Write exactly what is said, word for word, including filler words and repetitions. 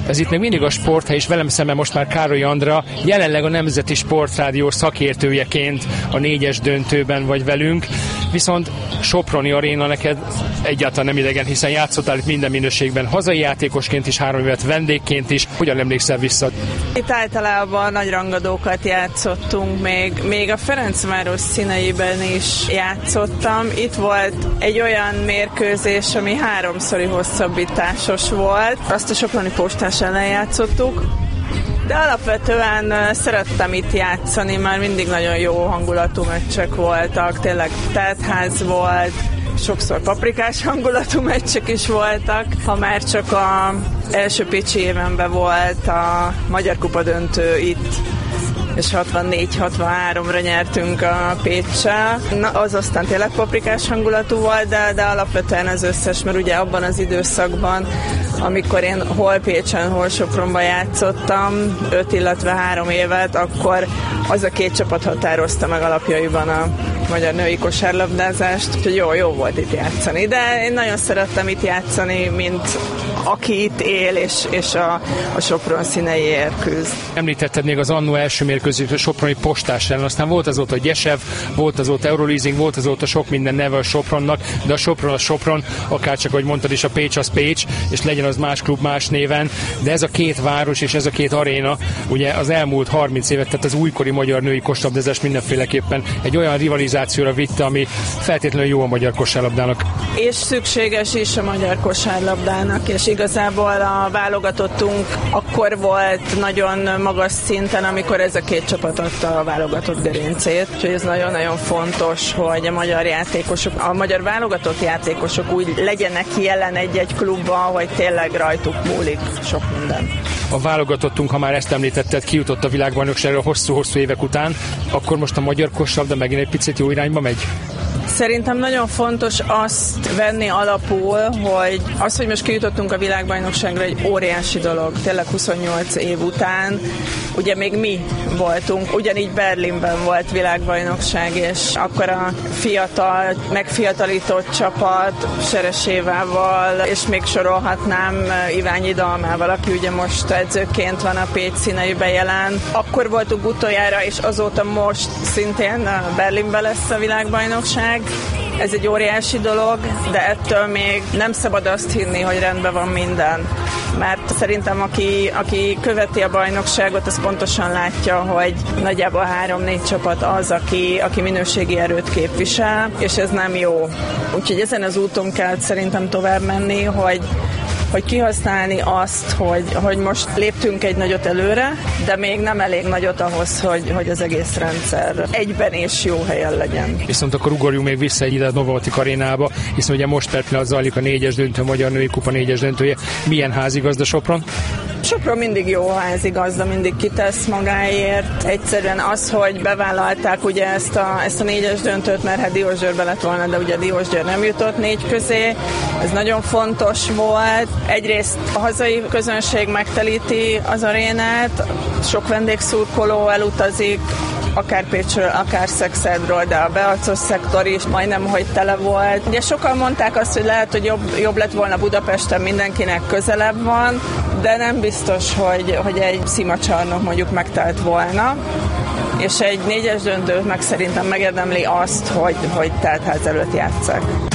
Ez itt még mindig a Sporthely, és velem szemben most már Károly Andrea, jelenleg a Nemzeti Sportrádió szakértőjeként a négyes döntőben vagy velünk, viszont Soproni Aréna neked egyáltalán nem idegen, hiszen játszottál itt minden minőségben, hazai játékosként is, három évet vendégként is. Hogyan emlékszel vissza? Itt általában nagy rangadókat játszottunk, még, még a Ferencváros színeiben is játszottam. Itt volt egy olyan mérkőzés, ami háromszori hosszabbításos volt. Azt a Soproni Postás ellen játszottuk. De alapvetően szerettem itt játszani, már mindig nagyon jó hangulatú meccsek voltak, tényleg teltház volt, sokszor paprikás hangulatú meccsek is voltak. Ha már csak az első Pécsi évenben volt a Magyar Kupa döntő itt, és hatvannégy hatvanháromra nyertünk a Péccsel. Na, az aztán tényleg paprikás hangulatú volt, de, de alapvetően az összes, mert ugye abban az időszakban, amikor én hol Pécsen, hol Sopronban játszottam, öt, illetve három évet, akkor az a két csapat határozta meg alapjaiban a magyar női kosárlabdázást, úgyhogy jó, jó volt itt játszani. De én nagyon szerettem itt játszani, mint aki itt él, és, és a, a Sopron színeiért küzd. Említetted még az annó első mérkőzést a Soproni Postás ellen, aztán volt azóta Gyesev, volt azóta Euroleasing, volt azóta sok minden neve a Sopronnak, de a Sopron a Sopron, akárcsak, ahogy mondtad is, a Pécs az Pécs, és legyen az más klub más néven, de ez a két város és ez a két aréna, ugye az elmúlt harminc évet, tehát az újkori magyar női kosárlabdázás mindenféleképpen egy olyan rivalizációra vitte, ami feltétlenül jó a magyar kosárlabdának. És szükséges is a magyar kosárlabdának, és igazából a válogatottunk akkor volt nagyon magas szinten, amikor ez a két csapat adta a válogatott gerincét. Úgyhogy ez nagyon-nagyon fontos, hogy a magyar játékosok, a magyar válogatott játékosok úgy legyenek jelen egy-egy klubban, hogy tényleg rajtuk múlik sok minden. A válogatottunk, ha már ezt említetted, kijutott a világbajnokságra hosszú-hosszú évek után, akkor most a magyar kosárlabda megint egy picit jó irányba megy? Szerintem nagyon fontos azt venni alapul, hogy az, hogy most kijutottunk a világbajnokságra, egy óriási dolog. Tényleg huszonnyolc év után, ugye még mi voltunk, ugyanígy Berlinben volt világbajnokság, és akkor a fiatal, megfiatalított csapat Seresévával, és még sorolhatnám Iványi Dalmával, aki ugye most edzőként van a Pécs színeiben jelen. Akkor voltunk utoljára, és azóta most szintén Berlinben lesz a világbajnokság. Ez egy óriási dolog, de ettől még nem szabad azt hinni, hogy rendben van minden. Mert szerintem aki, aki követi a bajnokságot, az pontosan látja, hogy nagyjából három-négy csapat az, aki, aki minőségi erőt képvisel, és ez nem jó. Úgyhogy ezen az úton kell szerintem tovább menni, hogy hogy kihasználni azt, hogy, hogy most léptünk egy nagyot előre, de még nem elég nagyot ahhoz, hogy, hogy az egész rendszer egyben és jó helyen legyen. Viszont akkor ugorjunk még vissza egy ide a Novomatic arénába, hiszen ugye most per pillanat zajlik a négyes döntő, a Magyar Női Kupa négyes döntője. Milyen házigazda Sopron? Sopron mindig jó házigazda, mindig kitesz magáért. Egyszerűen az, hogy bevállalták ugye ezt a, ezt a négyes döntőt, mert hát Diósgyőrbe lett volna, de ugye Diósgyőr nem jutott négy közé. Ez nagyon fontos volt. Egyrészt a hazai közönség megtelíti az arénát, sok vendégszurkoló elutazik, akár Pécsről, akár Szexádról, de a Beacos szektor is majdnem, hogy tele volt. Ugye sokan mondták azt, hogy lehet, hogy jobb, jobb lett volna Budapesten, mindenkinek közelebb van, de nem biztos, hogy, hogy egy szimacsarnok mondjuk megtelt volna, és egy négyes döntőt meg szerintem megérdemli azt, hogy, hogy teltház előtt játsszák.